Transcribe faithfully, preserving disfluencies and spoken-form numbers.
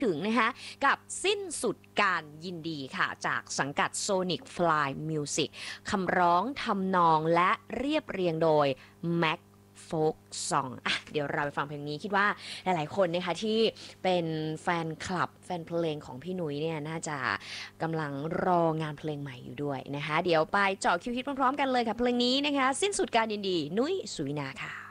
ถึงนะคะกับสิ้นสุดการยินดีค่ะจากสังกัด Sonic Fly Music คำร้องทำนองและเรียบเรียงโดย Mac Folk Song อ่ะเดี๋ยวเราไปฟังเพลงนี้คิดว่าหลายๆคนนะคะที่เป็นแฟนคลับแฟนเพลงของพี่นุ้ยเนี่ยน่าจะกำลังรองานเพลงใหม่อยู่ด้วยนะคะเดี๋ยวไปเจาะคิวฮิตพร้อมๆกันเลยค่ะเพลงนี้นะคะสิ้นสุดการยินดีนุ้ยสุวินาค่ะ